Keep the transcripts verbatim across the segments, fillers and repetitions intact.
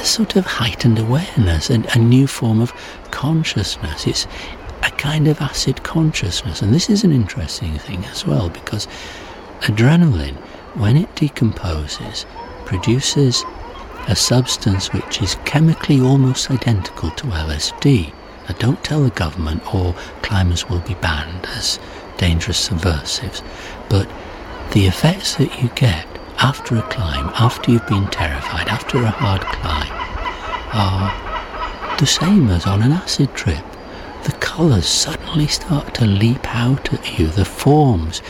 sort of heightened awareness and a new form of consciousness. It's a kind of acid consciousness. And this is an interesting thing as well, because adrenaline, when it decomposes, produces a substance which is chemically almost identical to L S D. Now, don't tell the government or climbers will be banned as dangerous subversives, but the effects that you get after a climb, after you've been terrified, after a hard climb, are the same as on an acid trip. The colours suddenly start to leap out at you. The forms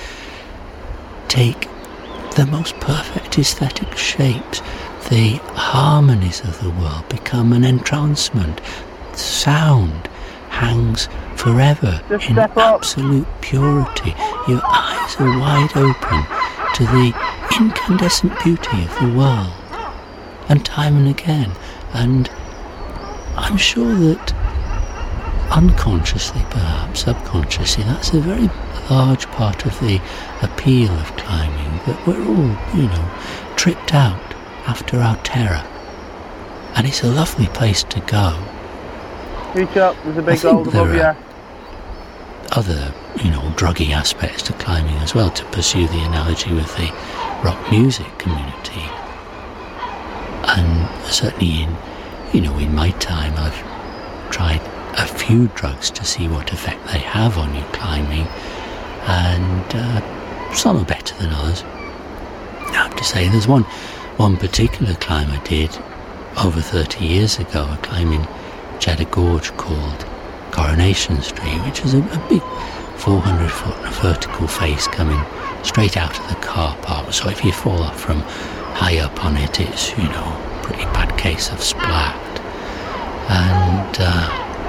take the most perfect aesthetic shapes. The harmonies of the world become an entrancement. Sound hangs forever in absolute purity. Your eyes are wide open to the incandescent beauty of the world, and time and again. And I'm sure that unconsciously, perhaps subconsciously, that's a very large part of the appeal of climbing, that we're all, you know, tripped out after our terror, and it's a lovely place to go. Reach up, there's a big gold above you. Other, you know, druggy aspects to climbing as well, to pursue the analogy with the rock music community. And certainly in, you know, in my time, I've tried a few drugs to see what effect they have on you climbing, and uh, some are better than others. I have to say, there's one one particular climb I did over thirty years ago, a climb in Cheddar Gorge called Coronation Street, which is a, a big four hundred foot vertical face coming straight out of the car park. So if you fall off from high up on it, it's, you know, a pretty bad case of splat. And uh,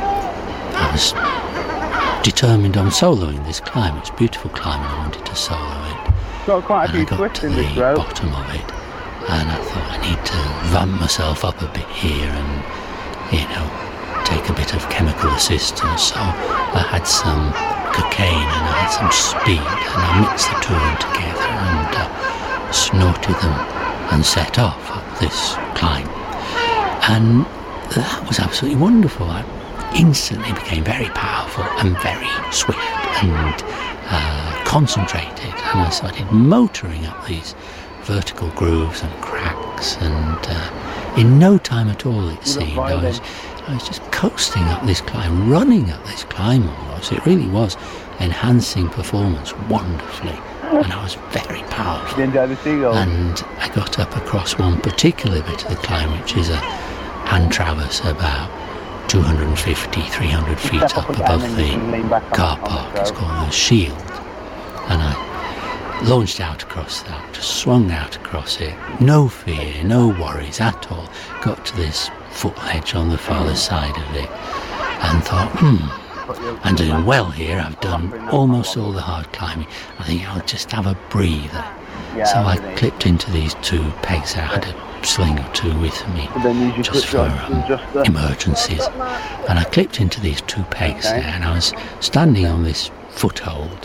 I was determined on soloing this climb. It's a beautiful climb, and I wanted to solo it. Got quite a few and I got twists to in the this road. bottom of it, and I thought I need to vamp myself up a bit here and, you know, take a bit of chemical assistance. So I had some cocaine and I had some speed, and I mixed the two of them together and uh, snorted them and set off up this climb. And that was absolutely wonderful. I instantly became very powerful and very swift and uh, concentrated, and I started motoring up these vertical grooves and cracks, and uh, in no time at all, it seemed, I was I was just coasting up this climb, running up this climb almost. It really was enhancing performance wonderfully, and I was very powerful. You enjoy the seagulls? And I got up across one particular bit of the climb, which is a hand traverse about two hundred fifty, three hundred feet up above the car park. It's called the Shield. And I launched out across that, just swung out across it. No fear, no worries at all. Got to this footledge on the farther side of it and thought, hmm, I'm doing well here. I've done almost all the hard climbing. I think I'll just have a breather. So I clipped into these two pegs. I had a sling or two with me just for um, emergencies. And I clipped into these two pegs there, and I was standing on this foothold,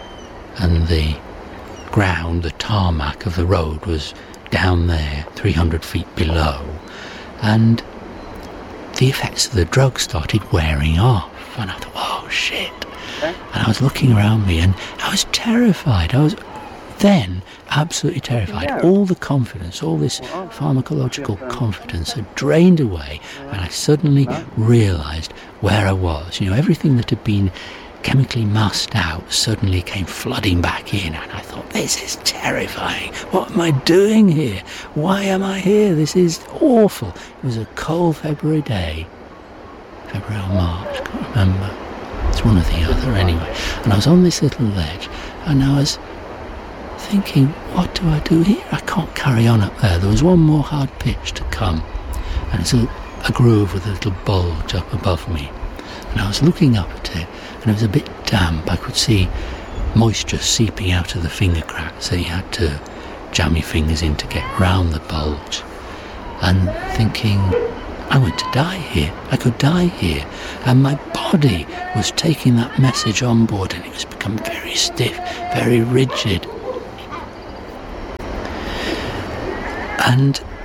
and the ground, the tarmac of the road was down there, three hundred feet below, and the effects of the drug started wearing off, and I thought, oh shit. And I was looking around me, and I was terrified. I was then absolutely terrified. All the confidence, all this pharmacological confidence had drained away, and I suddenly realised where I was. You know, everything that had been chemically masked out suddenly came flooding back in, and I thought, this is terrifying. What am I doing here? Why am I here? This is awful. It was a cold February day, February or March, I can't remember. It's one or the other anyway. And I was on this little ledge, and I was thinking, what do I do here? I can't carry on up there. There was one more hard pitch to come, and it's a, a groove with a little bulge up above me. And I was looking up at it, and it was a bit damp. I could see moisture seeping out of the finger cracks, so you had to jam your fingers in to get round the bulge. And thinking, I'm going to die here. I could die here. And my body was taking that message on board, and it was becoming very stiff, very rigid. And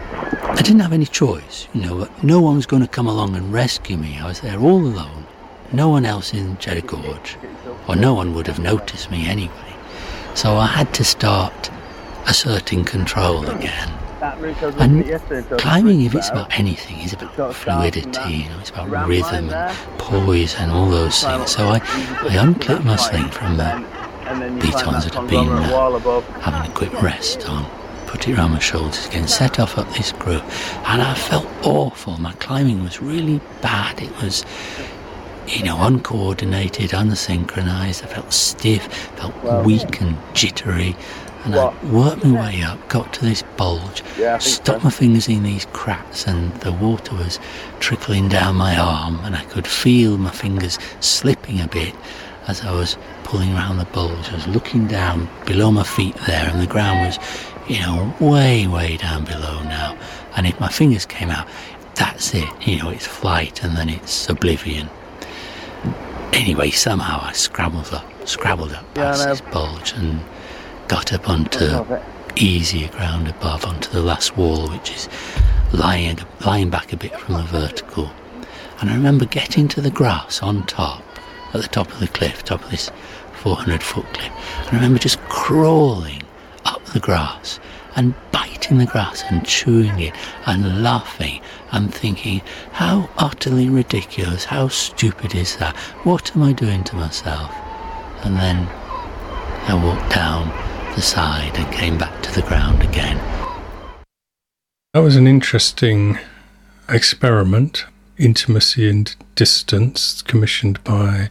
I didn't have any choice, you know, no one was going to come along and rescue me. I was there all alone, no one else in Cheddar Gorge, or no one would have noticed me anyway. So I had to start asserting control again. And climbing, if it's about anything, is about fluidity, you know, it's about rhythm and poise and all those things. So I, I unclipped my sling from the pitons that had been uh, having a quick rest on, put it around my shoulders again, set off up this groove, and I felt awful. My climbing was really bad. It was, you know, uncoordinated, unsynchronized. I felt stiff, felt weak and jittery. And I worked my way up, got to this bulge, yeah, stuck so. my fingers in these cracks, and the water was trickling down my arm, and I could feel my fingers slipping a bit as I was pulling around the bulge. I was looking down below my feet there, and the ground was, you know, way, way down below now. And if my fingers came out, that's it, you know, it's flight, and then it's oblivion. Anyway, somehow I scrabbled up, scrabbled up past yeah, this bulge, and got up onto easier ground above, onto the last wall, which is lying lying back a bit from the vertical. And I remember getting to the grass on top, at the top of the cliff, top of this four hundred foot cliff. I remember just crawling up the grass and biting the grass and chewing it and laughing and thinking, how utterly ridiculous, how stupid is that? What am I doing to myself? And then I walked down the side and came back to the ground again. That was an interesting experiment, Intimacy and Distance, commissioned by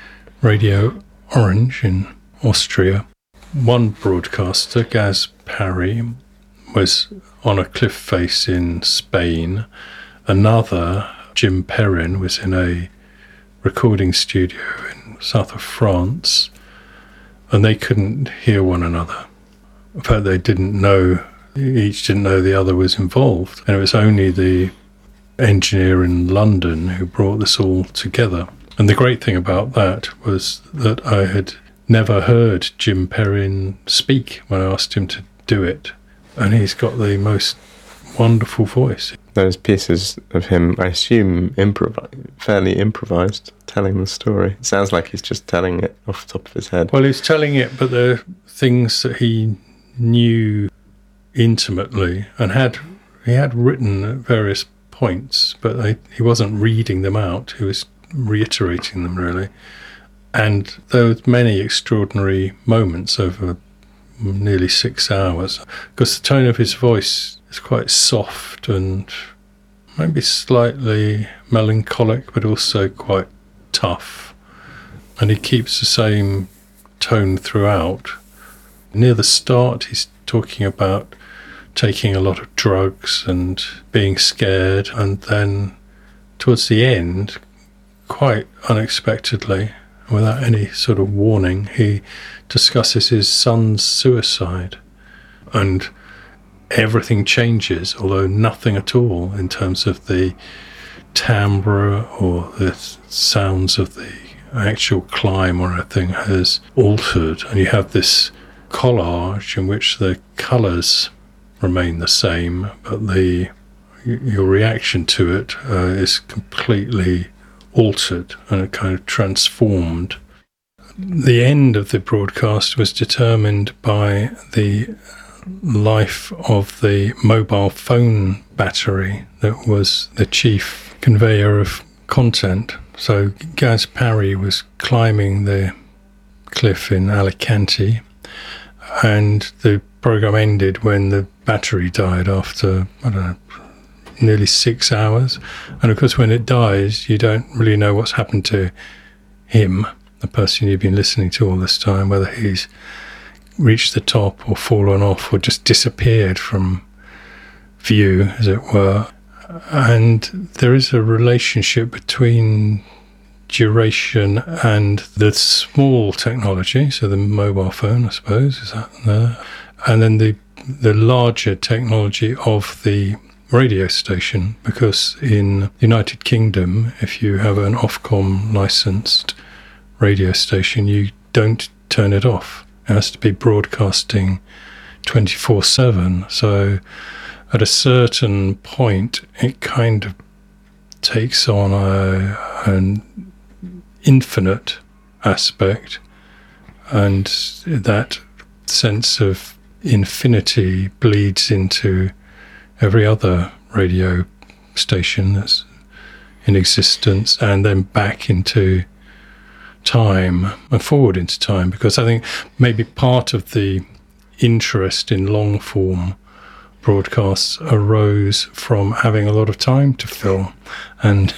Radio Orange in Austria. One broadcaster, Gaz Parry, was on a cliff face in Spain. Another, Jim Perrin, was in a recording studio in south of France. And they couldn't hear one another. In fact, they didn't know, each didn't know the other was involved. And it was only the engineer in London who brought this all together. And the great thing about that was that I had never heard Jim Perrin speak when I asked him to do it. And he's got the most wonderful voice. Those pieces of him, I assume, improv- fairly improvised, telling the story. It sounds like he's just telling it off the top of his head. Well, he's telling it, but they're things that he knew intimately and had he had written at various points, but they, he wasn't reading them out. He was reiterating them, really. And there were many extraordinary moments over nearly six hours, because the tone of his voice is quite soft and maybe slightly melancholic, but also quite tough. And he keeps the same tone throughout. Near the start, he's talking about taking a lot of drugs and being scared. And then towards the end, quite unexpectedly, without any sort of warning, he discusses his son's suicide. And everything changes, although nothing at all in terms of the timbre or the sounds of the actual climb or anything has altered. And you have this collage in which the colours remain the same, but the your reaction to it uh, is completely altered and it kind of transformed. The end of the broadcast was determined by the life of the mobile phone battery that was the chief conveyor of content. So Gaz Parry was climbing the cliff in Alicante, and the program ended when the battery died after, I don't know, nearly six hours. And of course, when it dies, you don't really know what's happened to him, the person you've been listening to all this time, whether he's reached the top or fallen off or just disappeared from view, as it were. And there is a relationship between duration and the small technology, so the mobile phone, I suppose, is that there? And then the the larger technology of the radio station, because in the United Kingdom, if you have an Ofcom licensed radio station, you don't turn it off. It has to be broadcasting twenty-four seven. So at a certain point, it kind of takes on a, an infinite aspect, and that sense of infinity bleeds into every other radio station that's in existence, and then back into time and forward into time, because I think maybe part of the interest in long form broadcasts arose from having a lot of time to fill, and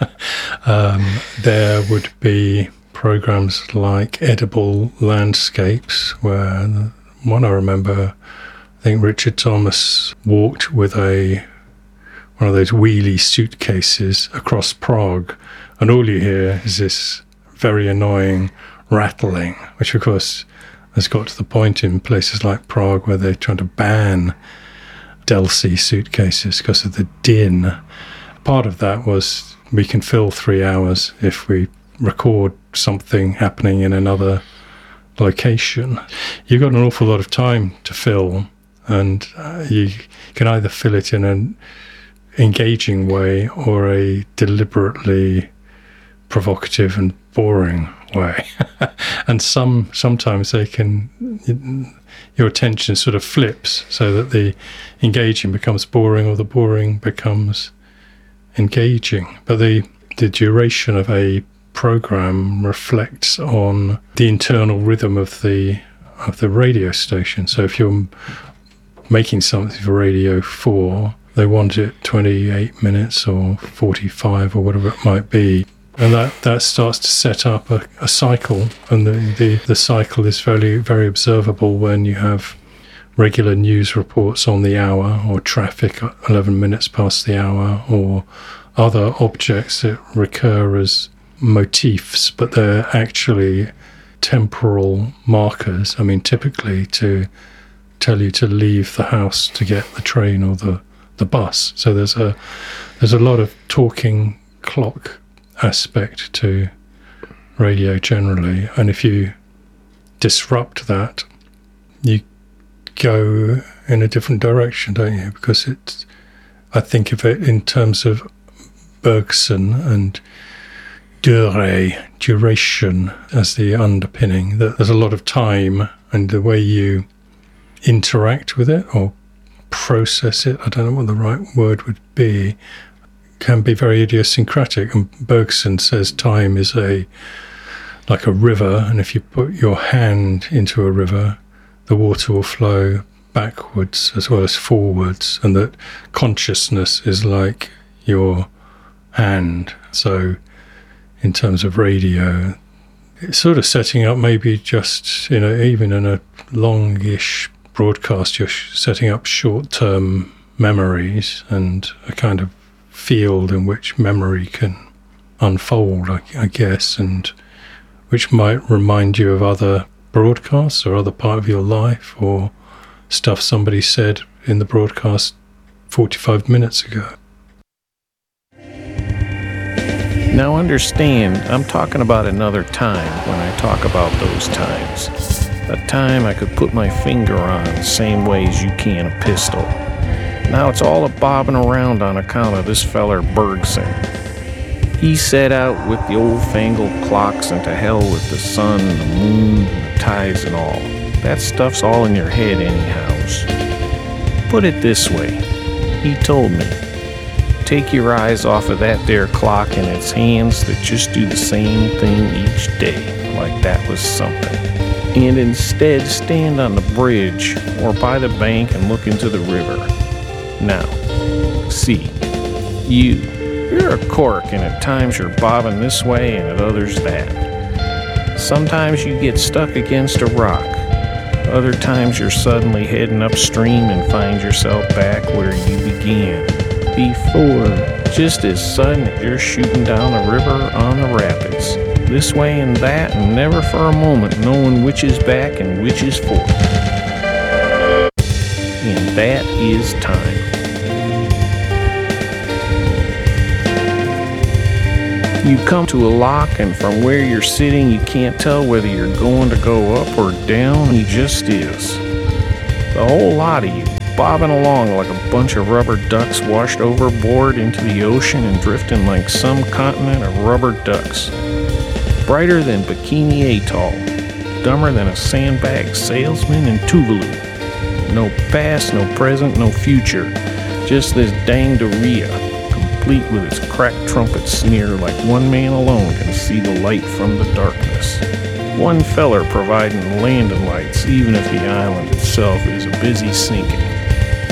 um, there would be programs like Edible Landscapes, where the one I remember, I think Richard Thomas walked with a one of those wheelie suitcases across Prague, and all you hear is this very annoying rattling, which of course has got to the point in places like Prague where they're trying to ban Delsey suitcases because of the din. Part of that was we can fill three hours if we record something happening in another location. You've got an awful lot of time to fill, and uh, you can either fill it in an engaging way or a deliberately provocative and boring way. And some sometimes they can, your attention sort of flips so that the engaging becomes boring or the boring becomes engaging. But the the duration of a program reflects on the internal rhythm of the of the radio station. So if you're making something for Radio four, they want it twenty-eight minutes or forty-five or whatever it might be. And that, that starts to set up a, a cycle, and the, the, the cycle is very, very observable when you have regular news reports on the hour, or traffic eleven minutes past the hour, or other objects that recur as motifs, but they're actually temporal markers. I mean, typically to tell you to leave the house to get the train or the, the bus. So there's a there's a lot of talking clock aspect to radio generally, and if you disrupt that, you go in a different direction, don't you? Because it's, I think of it in terms of Bergson and durée, duration, as the underpinning, that there's a lot of time, and the way you interact with it or process it, I don't know what the right word would be, can be very idiosyncratic. And Bergson says time is a like a river, and if you put your hand into a river, the water will flow backwards as well as forwards, and that consciousness is like your hand. So in terms of radio, it's sort of setting up maybe just, you know, even in a longish broadcast, you're setting up short-term memories and a kind of field in which memory can unfold, I, I guess, and which might remind you of other broadcasts or other part of your life, or stuff somebody said in the broadcast forty-five minutes ago. Now understand, I'm talking about another time when I talk about those times. A time I could put my finger on the same way as you can a pistol. Now it's all a bobbing around on account of this feller Bergson. He set out with the old-fangled clocks, and to hell with the sun and the moon and the tides and all. That stuff's all in your head anyhows. Put it this way, he told me, take your eyes off of that there clock and its hands that just do the same thing each day, like that was something. And instead stand on the bridge or by the bank and look into the river. Now, see, you, you're a cork, and at times you're bobbing this way and at others that. Sometimes you get stuck against a rock. Other times you're suddenly heading upstream and find yourself back where you began. Before, just as sudden you're shooting down the river on the rapids. This way and that, and never for a moment knowing which is back and which is forth. And that is time. You come to a lock, and from where you're sitting, you can't tell whether you're going to go up or down. He just is. The whole lot of you. bobbing along like a bunch of rubber ducks washed overboard into the ocean and drifting like some continent of rubber ducks. Brighter than Bikini Atoll, dumber than a sandbag salesman in Tuvalu. No past, no present, no future, just this dang Doria, complete with its cracked trumpet sneer like one man alone can see the light from the darkness. One feller providing landing lights even if the island itself is busy sinking.